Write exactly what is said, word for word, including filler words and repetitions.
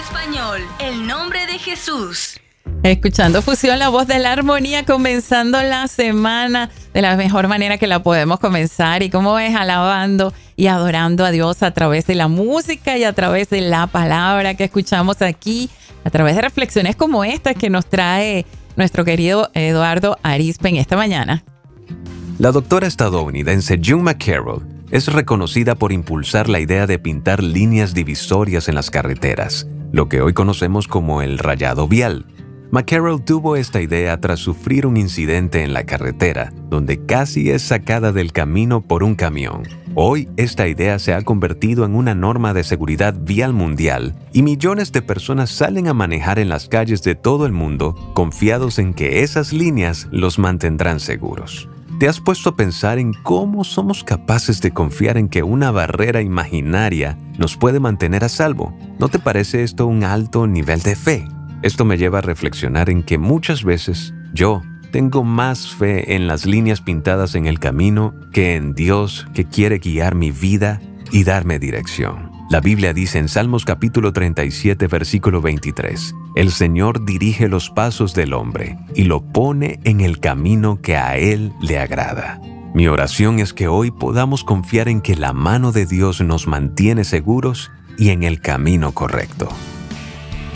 español, el nombre de Jesús. Escuchando Fusión, la voz de la armonía, comenzando la semana de la mejor manera que la podemos comenzar. Y cómo es, alabando y adorando a Dios a través de la música y a través de la palabra que escuchamos aquí, a través de reflexiones como estas que nos trae nuestro querido Eduardo Arizpe en esta mañana. La doctora estadounidense June McCarroll es reconocida por impulsar la idea de pintar líneas divisorias en las carreteras, lo que hoy conocemos como el rayado vial. McCarroll tuvo esta idea tras sufrir un incidente en la carretera, donde casi es sacada del camino por un camión. Hoy, esta idea se ha convertido en una norma de seguridad vial mundial y millones de personas salen a manejar en las calles de todo el mundo confiados en que esas líneas los mantendrán seguros. ¿Te has puesto a pensar en cómo somos capaces de confiar en que una barrera imaginaria nos puede mantener a salvo? ¿No te parece esto un alto nivel de fe? Esto me lleva a reflexionar en que muchas veces yo tengo más fe en las líneas pintadas en el camino que en Dios que quiere guiar mi vida y darme dirección. La Biblia dice en Salmos capítulo treinta y siete, versículo veintitrés, «El Señor dirige los pasos del hombre y lo pone en el camino que a Él le agrada». Mi oración es que hoy podamos confiar en que la mano de Dios nos mantiene seguros y en el camino correcto.